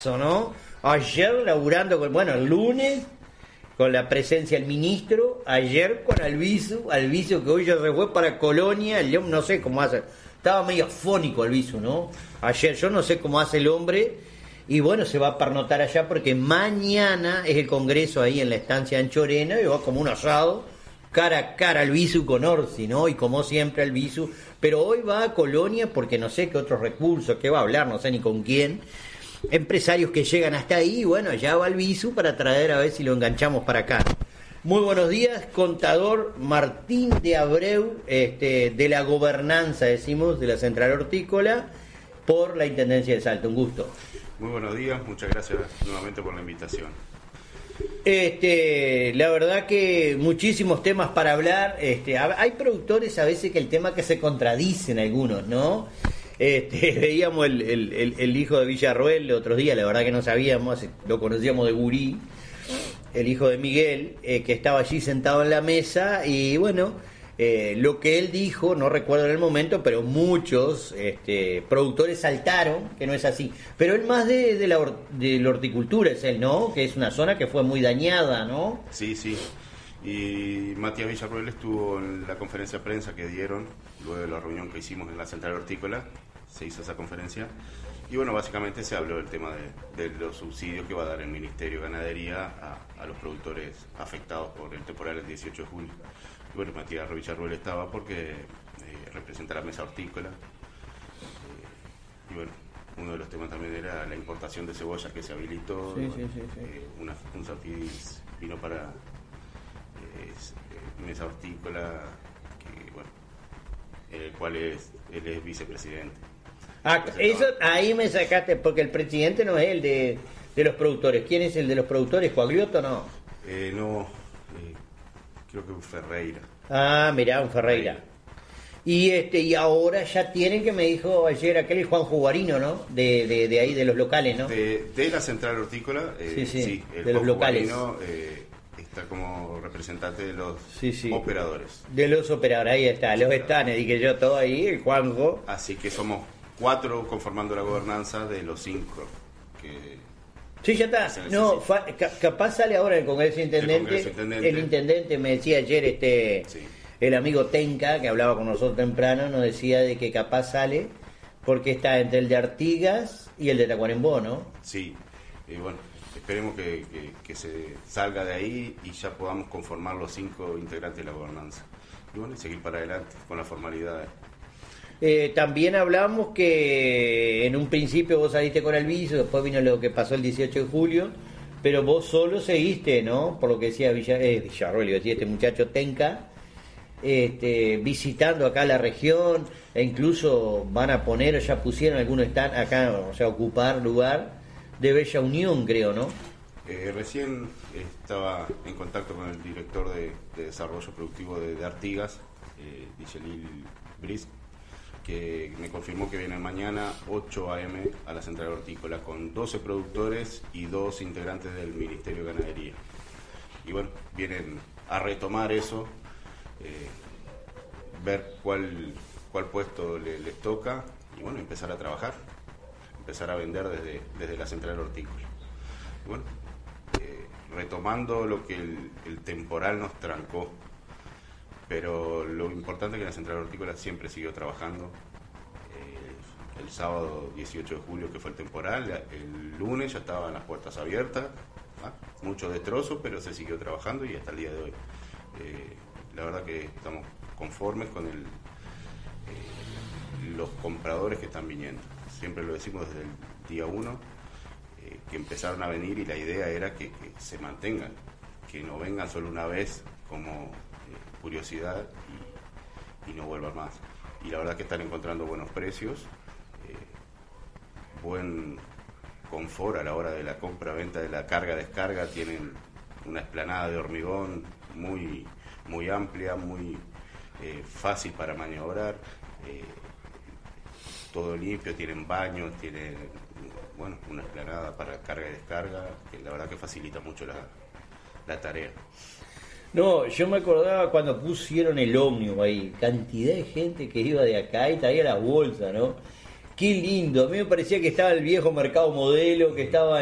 ¿No? Ayer laburando con, bueno, el lunes con la presencia del ministro, ayer con Albizu que hoy ya se fue para Colonia, yo no sé cómo hace, estaba medio afónico Albizu, ¿no? Ayer yo no sé cómo hace el hombre, y bueno, se va a pernotar allá porque mañana es el congreso ahí en la estancia de Anchorena, y va como un asado, cara a cara Albizu con Orsi, ¿no? Y como siempre Albizu, pero hoy va a Colonia porque no sé qué otros recursos, qué va a hablar, no sé ni con quién. Empresarios que llegan hasta ahí, bueno, ya va Albizu para traer a ver si lo enganchamos para acá. Muy buenos días, contador Martín de Abreu, de la gobernanza, decimos, de la Central Hortícola, por la Intendencia de Salta. Un gusto. Muy buenos días, muchas gracias nuevamente por la invitación. La verdad que muchísimos temas para hablar. Hay productores a veces que el tema que se contradicen algunos, ¿no? Veíamos el hijo de Villarroel el otro día, la verdad que no sabíamos, lo conocíamos de gurí, el hijo de Miguel, que estaba allí sentado en la mesa, y bueno, lo que él dijo, no recuerdo en el momento, pero muchos productores saltaron, que no es así, pero él más de la horticultura es él, ¿no? Que es una zona que fue muy dañada, ¿no? Sí, y Matías Villarroel estuvo en la conferencia de prensa que dieron luego de la reunión que hicimos en la Central Hortícola. Se hizo esa conferencia y bueno, básicamente se habló del tema de los subsidios que va a dar el Ministerio de Ganadería a los productores afectados por el temporal el 18 de julio. Y bueno, Matías Villarroel estaba porque representa la mesa hortícola, y bueno, uno de los temas también era la importación de cebollas que se habilitó. Sí. Un Safidis vino para mesa hortícola, que bueno, el cual él es vicepresidente. Eso ahí me sacaste, porque el presidente no es el de los productores. ¿Quién es el de los productores? ¿Coaglioto no? Creo que un Ferreira. Ah, mirá, un Ferreira. Y ahora ya tienen, que me dijo ayer aquel Juan Jugarino, ¿no? De ahí, de los locales, ¿no? De la Central Hortícola, sí, el de los Juan locales. Jugarino, está como representante de los operadores. De los operadores, ahí está, los estanes, dije yo, todo ahí, el Juanjo. Así que somos 4 conformando la gobernanza de los 5 que... Sí, ya está. No, capaz sale ahora el Congreso Intendente. El intendente me decía ayer, el amigo Tenca, que hablaba con nosotros temprano, nos decía de que capaz sale porque está entre el de Artigas y el de Tacuarembó, ¿no? Sí, bueno, esperemos que se salga de ahí y ya podamos conformar los 5 integrantes de la gobernanza. Y bueno, y seguir para adelante con las formalidades. También hablamos que en un principio vos saliste con Albizu, después vino lo que pasó el 18 de julio, pero vos solo seguiste, ¿no? Por lo que decía Villarroel, decía este muchacho Tenca, visitando acá la región, e incluso van a poner, ya pusieron algunos, están acá, o sea, ocupar lugar de Bella Unión, creo, ¿no? Recién estaba en contacto con el director de Desarrollo Productivo de Artigas, Dichelil Briz, que me confirmó que viene mañana 8 a.m. a la Central Hortícola con 12 productores y 2 integrantes del Ministerio de Ganadería. Y bueno, vienen a retomar eso, ver cuál puesto les toca y bueno, empezar a trabajar, empezar a vender desde la Central Hortícola. Y bueno, retomando lo que el temporal nos trancó, pero lo importante es que la Central Hortícola siempre siguió trabajando. El sábado 18 de julio, que fue el temporal, el lunes ya estaban las puertas abiertas, mucho destrozo, pero se siguió trabajando y hasta el día de hoy. La verdad que estamos conformes con los compradores que están viniendo. Siempre lo decimos desde el día 1, que empezaron a venir y la idea era que se mantengan, que no vengan solo una vez como curiosidad y no vuelvan más. Y la verdad que están encontrando buenos precios, buen confort a la hora de la compra-venta de la carga-descarga. Tienen una explanada de hormigón muy amplia, muy fácil para maniobrar, todo limpio, tienen baños, tienen una explanada para carga y descarga, que la verdad que facilita mucho la tarea. No, yo me acordaba cuando pusieron el ómnibus ahí, cantidad de gente que iba de acá y traía las bolsas, ¿no? Qué lindo. A mí me parecía que estaba el viejo Mercado Modelo, que estaba